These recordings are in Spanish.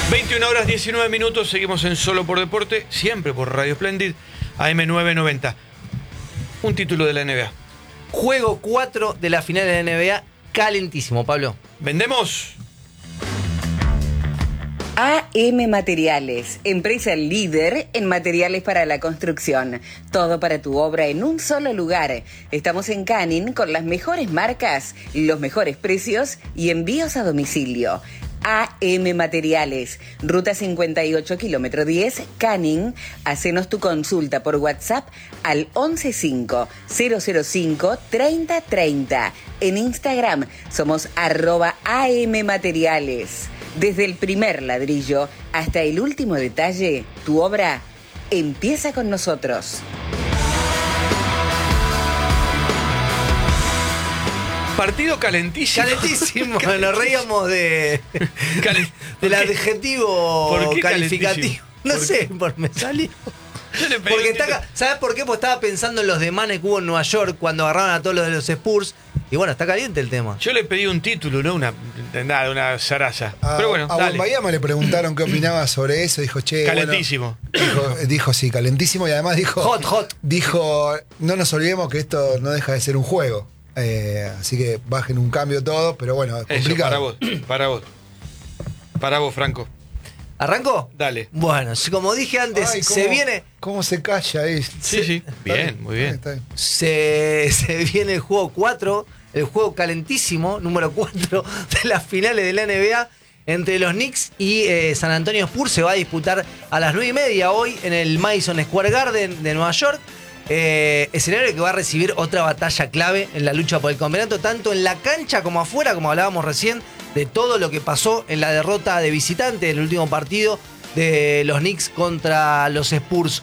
21 horas 19 minutos, seguimos en Solo por Deporte, siempre por Radio Splendid, AM990. Un título de la NBA. Juego 4 de la final de la NBA, calentísimo, Pablo. ¿Vendemos? AM Materiales, empresa líder en materiales para la construcción. Todo para tu obra en un solo lugar. Estamos en Canning con las mejores marcas, los mejores precios y envíos a domicilio. AM Materiales, Ruta 58, kilómetro 10, Canning. Hacenos tu consulta por WhatsApp al 115-005-3030. En Instagram somos @AM Materiales. Desde el primer ladrillo hasta el último detalle, tu obra empieza con nosotros. Partido calentísimo. Calentísimo, nos reíamos del adjetivo ¿Por qué calificativo. No sé, me salió. Yo le pedí Porque un título. ¿sabes por qué? Porque estaba pensando en los demanes que hubo en Nueva York cuando agarraron a todos los de los Spurs. Y bueno, está caliente el tema. Yo le pedí un título, no una zaraza. Pero bueno, a dale. Wembanyama le preguntaron qué opinaba sobre eso. Dijo, che. Calentísimo. Bueno, dijo, sí, calentísimo. Y además dijo. Hot. Dijo, no nos olvidemos que esto no deja de ser un juego. Así que bajen un cambio todo. Pero bueno, es Eso, complicado. Para vos, Franco. ¿Arrancó? Dale. Bueno, como dije antes, Ay, se viene. ¿Cómo se calla? Sí. Bien, muy bien. Está bien. Se viene el juego 4, el juego calentísimo, número 4 de las finales de la NBA entre los Knicks y San Antonio Spurs. Se va a disputar a las 9:30 hoy en el Madison Square Garden de Nueva York. Escenario que va a recibir otra batalla clave en la lucha por el campeonato, tanto en la cancha como afuera, como hablábamos recién, de todo lo que pasó en la derrota de visitante en el último partido de los Knicks contra los Spurs.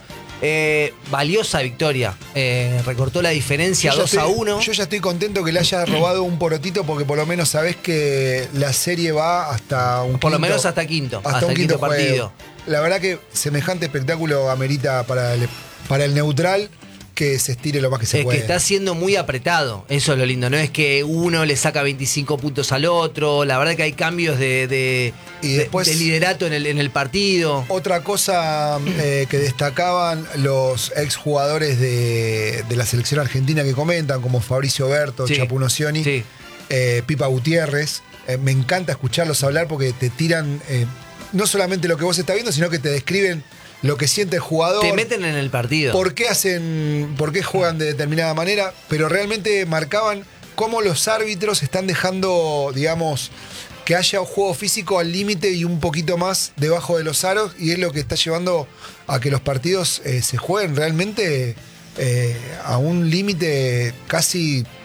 Valiosa victoria, recortó la diferencia 2-1. Yo ya estoy contento que le haya robado un porotito porque por lo menos sabés que la serie va hasta un Por lo quinto, menos hasta quinto, hasta un el quinto juego. partido. La verdad que semejante espectáculo amerita para el neutral que se estire lo más que se Es puede. que está siendo muy apretado, eso es lo lindo, no es que uno le saca 25 puntos al otro, la verdad que hay cambios de liderato en el partido. Otra cosa que destacaban los exjugadores de la selección argentina que comentan, como Fabricio Berto, Sí, Chapu Nocioni, sí. Pipa Gutiérrez. Me encanta escucharlos hablar porque te tiran no solamente lo que vos estás viendo, sino que te describen lo que siente el jugador. Te meten en el partido. ¿Por qué juegan de determinada manera? Pero realmente marcaban cómo los árbitros están dejando, digamos, que haya un juego físico al límite y un poquito más debajo de los aros, y es lo que está llevando a que los partidos se jueguen realmente a un límite casi